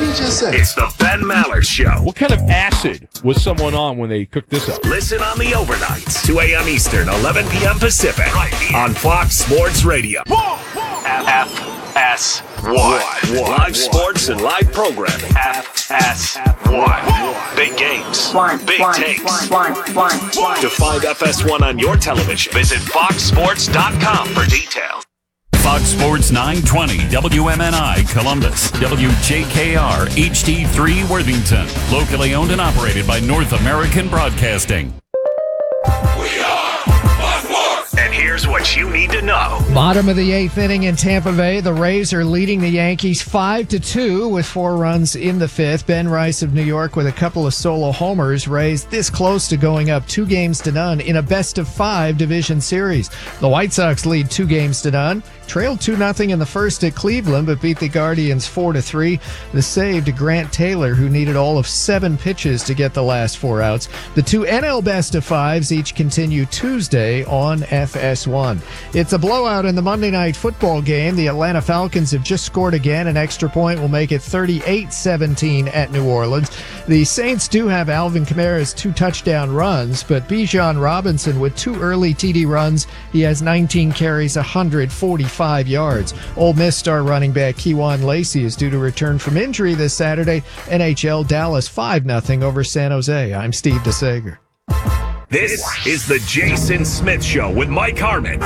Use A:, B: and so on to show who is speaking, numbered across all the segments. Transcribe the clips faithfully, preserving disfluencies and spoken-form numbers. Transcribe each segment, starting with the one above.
A: he just say?
B: It's the Ben Maller Show.
C: What kind of acid was someone on when they cooked this up?
B: Listen on the overnights, two a.m. Eastern, eleven p.m. Pacific, right here on Fox Sports Radio. F S one. Live sports and live programming. F S one. Big games. Big takes. To find F S one on your television, visit fox sports dot com for details.
D: Fox Sports nine twenty, W M N I Columbus, W J K R H D three Worthington, locally owned and operated by North American Broadcasting.
B: We are Fox Sports. And here's what you need to know.
E: Bottom of the eighth inning in Tampa Bay, the Rays are leading the Yankees five to two with four runs in the fifth. Ben Rice of New York with a couple of solo homers. Rays this close to going up two games to none in a best of five division series. The White Sox lead two games to none. Trailed two nothing in the first at Cleveland, but beat the Guardians four to three. The save to Grant Taylor, who needed all of seven pitches to get the last four outs. The two N L best of fives each continue Tuesday on F S one. It's a blowout in the Monday Night Football game. The Atlanta Falcons have just scored again. An extra point will make it thirty-eight seventeen at New Orleans. The Saints do have Alvin Kamara's two touchdown runs, but Bijan Robinson with two early T D runs. He has nineteen carries, one hundred forty-five yards. Ole Miss star running back Kejuan Lacey is due to return from injury this Saturday. N H L Dallas five nothing over San Jose. I'm Steve DeSager.
B: This is the Jason Smith Show with Mike Harmon.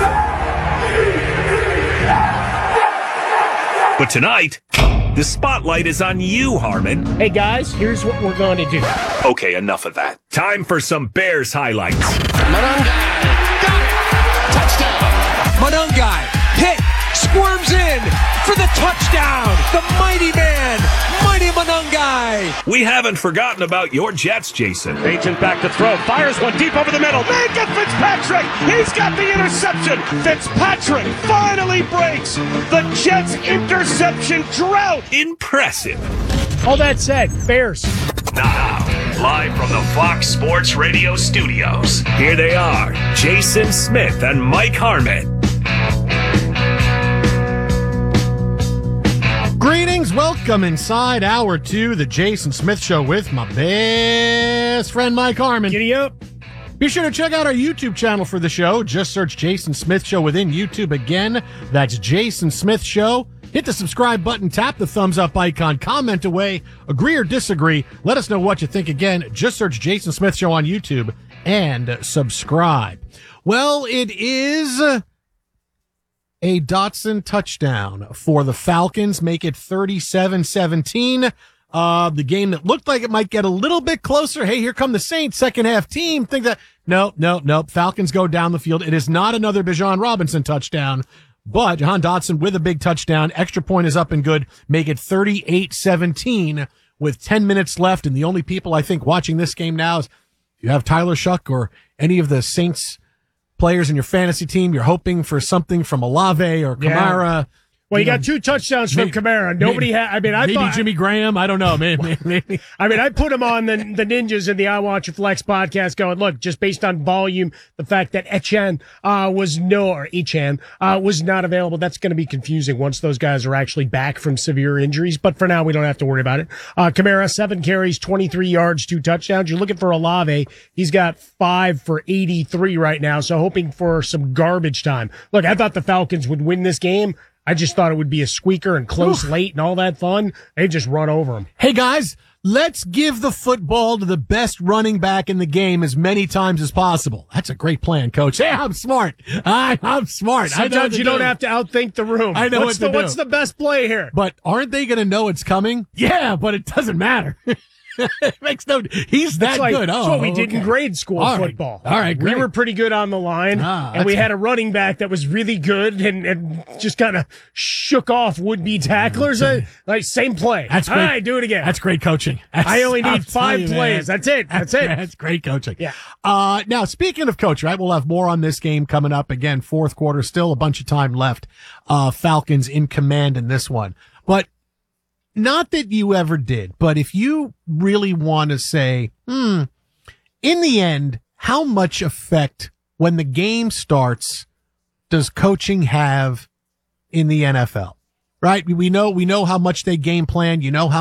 B: But tonight, the spotlight is on you, Harmon.
F: Hey guys, here's what we're going to do.
B: Okay, enough of that. Time for some Bears highlights.
G: Monongai, got it, touchdown. Monongai, hit, squirms in for the touchdown. The mighty man, mighty Monongai.
B: We haven't forgotten about your Jets, Jason.
H: Agent back to throw, fires one deep over the middle. Minka Fitzpatrick, he's got the interception. Fitzpatrick finally breaks the Jets' interception drought.
B: Impressive.
F: All that said, Bears.
B: Now, live from the Fox Sports Radio studios, here they are, Jason Smith and Mike Harmon.
I: Greetings, welcome inside hour two, the Jason Smith Show with my best friend Mike Harmon.
F: Giddy up.
I: Be sure to check out our YouTube channel for the show. Just search Jason Smith Show within YouTube. Again, that's Jason Smith Show. Hit the subscribe button, tap the thumbs up icon, comment away, agree or disagree. Let us know what you think. Again, just search Jason Smith Show on YouTube and subscribe. Well, it is a Dotson touchdown for the Falcons, make it thirty-seven seventeen. Uh, the game that looked like it might get a little bit closer. Hey, here come the Saints, second half team. Think that, no, no, no. Falcons go down the field. It is not another Bijan Robinson touchdown, but Jahan Dotson with a big touchdown. Extra point is up and good. Make it thirty-eight seventeen with ten minutes left. And the only people I think watching this game now is if you have Tyler Shuck or any of the Saints players in your fantasy team, you're hoping for something from Olave or Kamara.
F: Yeah. Well, you, you know, got two touchdowns from
I: maybe,
F: Kamara. Nobody had. I mean, I
I: maybe
F: thought
I: Jimmy Graham. I don't know. Maybe, maybe.
F: I mean, I put him on the the Ninjas in the I Watch Your Flex podcast. Going, look, just based on volume, the fact that Etienne uh, was no or Etienne uh, was not available. That's going to be confusing once those guys are actually back from severe injuries. But for now, we don't have to worry about it. Uh, Kamara, seven carries, twenty-three yards, two touchdowns. You're looking for Olave. He's got five for eighty-three right now. So hoping for some garbage time. Look, I thought the Falcons would win this game. I just thought it would be a squeaker and close late and all that fun. They just run over them.
I: Hey, guys, let's give the football to the best running back in the game as many times as possible. That's a great plan, Coach. Hey, I'm smart. I, I'm smart.
F: Sometimes you don't have to outthink the room.
I: I know
F: what's
I: what
F: the,
I: to do.
F: What's the best play here?
I: But aren't they going to know it's coming? Yeah, but it doesn't matter. It makes no. He's that
F: like,
I: good. Oh,
F: that's what we
I: okay.
F: did in grade school
I: All right.
F: football.
I: All right, great.
F: We were pretty good on the line,
I: Ah,
F: and we
I: that's
F: had a running back that was really good and, and just kind of shook off would-be tacklers. Uh, like same play.
I: That's
F: All
I: great.
F: right, do it again.
I: That's great coaching. That's,
F: I only
I: I'll
F: need five
I: you,
F: plays.
I: Man.
F: That's it. That's,
I: That's
F: it.
I: That's great coaching.
F: Yeah.
I: Uh, now, speaking of coach, right, we'll have more on this game coming up. Again, fourth quarter, still a bunch of time left. Uh, Falcons in command in this one. But not that you ever did, but if you really want to say, hmm, in the end, how much effect when the game starts does coaching have in the N F L? Right? We know, we know how much they game plan. You know how